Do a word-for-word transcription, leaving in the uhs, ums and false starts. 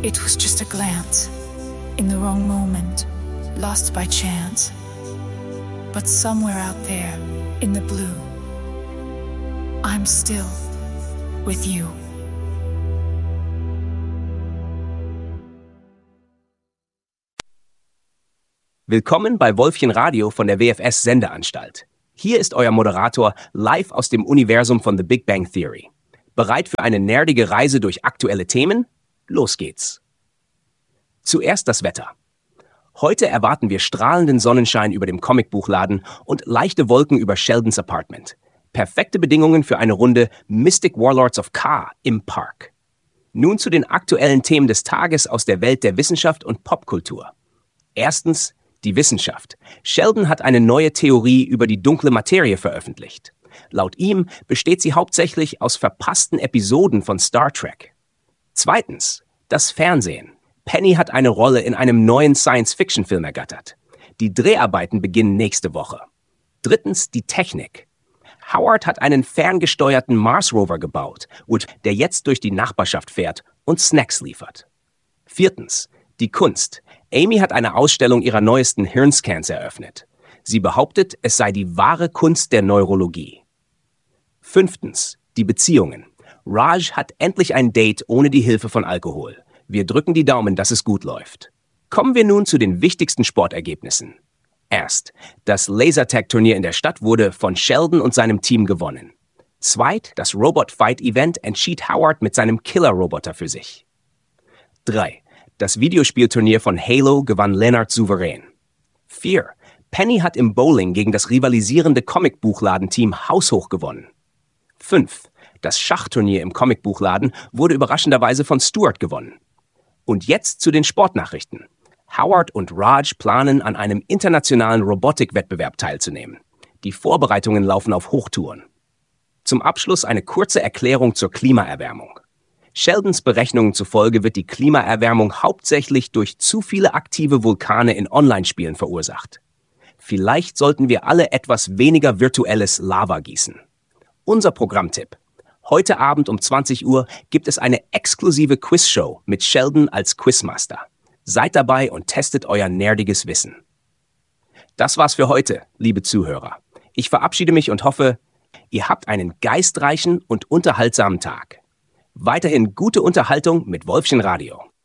It was just a glance, in the wrong moment, lost by chance. But somewhere out there, in the blue, I'm still with you. Willkommen bei Wolfchen Radio von der W F S Sendeanstalt. Hier ist euer Moderator live aus dem Universum von The Big Bang Theory. Bereit für eine nerdige Reise durch aktuelle Themen? Los geht's. Zuerst das Wetter. Heute erwarten wir strahlenden Sonnenschein über dem Comicbuchladen und leichte Wolken über Sheldons Apartment. Perfekte Bedingungen für eine Runde Mystic Warlords of Ka im Park. Nun zu den aktuellen Themen des Tages aus der Welt der Wissenschaft und Popkultur. Erstens die Wissenschaft. Sheldon hat eine neue Theorie über die dunkle Materie veröffentlicht. Laut ihm besteht sie hauptsächlich aus verpassten Episoden von Star Trek. Zweitens das Fernsehen. Penny hat eine Rolle in einem neuen Science-Fiction-Film ergattert. Die Dreharbeiten beginnen nächste Woche. Drittens die Technik. Howard hat einen ferngesteuerten Mars-Rover gebaut, der jetzt durch die Nachbarschaft fährt und Snacks liefert. Viertens die Kunst. Amy hat eine Ausstellung ihrer neuesten Hirnscans eröffnet. Sie behauptet, es sei die wahre Kunst der Neurologie. Fünftens die Beziehungen. Raj hat endlich ein Date ohne die Hilfe von Alkohol. Wir drücken die Daumen, dass es gut läuft. Kommen wir nun zu den wichtigsten Sportergebnissen. Erst, das Lasertag-Turnier in der Stadt wurde von Sheldon und seinem Team gewonnen. Zweit, das Robot-Fight-Event entschied Howard mit seinem Killer-Roboter für sich. Drei, das Videospielturnier von Halo gewann Leonard souverän. Vier, Penny hat im Bowling gegen das rivalisierende Comicbuchladen-Team haushoch gewonnen. Fünf, das Schachturnier im Comicbuchladen wurde überraschenderweise von Stuart gewonnen. Und jetzt zu den Sportnachrichten. Howard und Raj planen, an einem internationalen Robotikwettbewerb teilzunehmen. Die Vorbereitungen laufen auf Hochtouren. Zum Abschluss eine kurze Erklärung zur Klimaerwärmung. Sheldons Berechnungen zufolge wird die Klimaerwärmung hauptsächlich durch zu viele aktive Vulkane in Online-Spielen verursacht. Vielleicht sollten wir alle etwas weniger virtuelles Lava gießen. Unser Programmtipp. Heute Abend um zwanzig Uhr gibt es eine exklusive Quizshow mit Sheldon als Quizmaster. Seid dabei und testet euer nerdiges Wissen. Das war's für heute, liebe Zuhörer. Ich verabschiede mich und hoffe, ihr habt einen geistreichen und unterhaltsamen Tag. Weiterhin gute Unterhaltung mit Wolfchen Radio.